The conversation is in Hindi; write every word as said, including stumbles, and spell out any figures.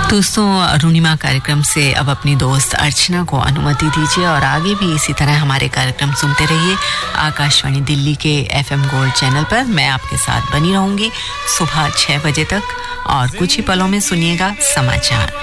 दोस्तों, अरुणिमा कार्यक्रम से अब अपनी दोस्त अर्चना को अनुमति दीजिए और आगे भी इसी तरह हमारे कार्यक्रम सुनते रहिए आकाशवाणी दिल्ली के एफएम गोल्ड चैनल पर। मैं आपके साथ बनी रहूंगी सुबह छह बजे तक और कुछ ही पलों में सुनिएगा समाचार।